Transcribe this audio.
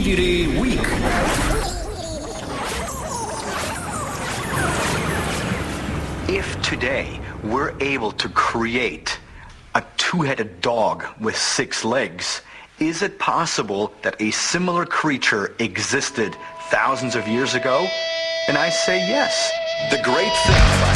Indire Week. If today we're able to create a two-headed dog with 6 legs, is it possible that a similar creature existed thousands of years ago? And I say yes. The Great Thing About